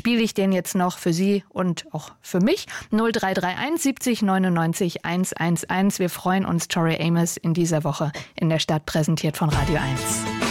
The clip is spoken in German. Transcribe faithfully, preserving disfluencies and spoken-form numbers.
spiele ich den jetzt noch für Sie und auch für mich. null drei drei eins siebzig neunundneunzig hundertelf. Wir freuen uns, Tori Amos in dieser Woche in der Stadt, präsentiert von Radio eins.